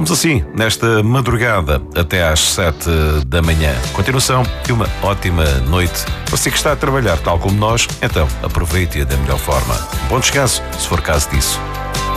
Vamos assim, nesta madrugada até às 7 da manhã. Continuação de uma ótima noite. Você que está a trabalhar tal como nós, então aproveite-a da melhor forma. Bom descanso, se for caso disso.